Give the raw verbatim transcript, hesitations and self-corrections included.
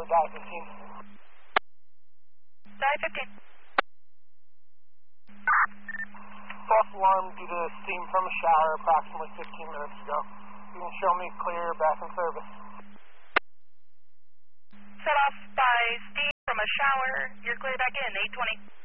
Dive fifteen. Dive fifteen. False alarm due to steam from a shower approximately fifteen minutes ago. You can show me clear back in service. Set off by steam from a shower. You're clear back in, eight twenty.